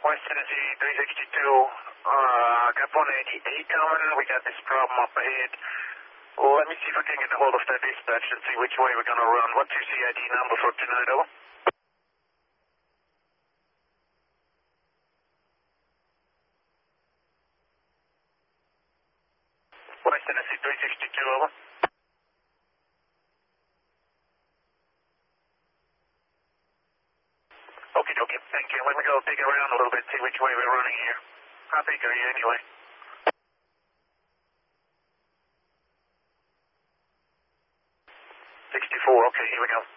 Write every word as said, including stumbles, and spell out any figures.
West Tennessee three sixty-two, uh, got one eighty-eight coming. We got this problem up ahead. Well, let me see if I can get a hold of that dispatch and see which way we're going to run. What's your C I D number for tonight, over? West Tennessee three sixty-two, over. Okay, okay, thank you. Let me go dig around a little bit, see which way we're running here. How big are you anyway? sixty-four, okay, here we go.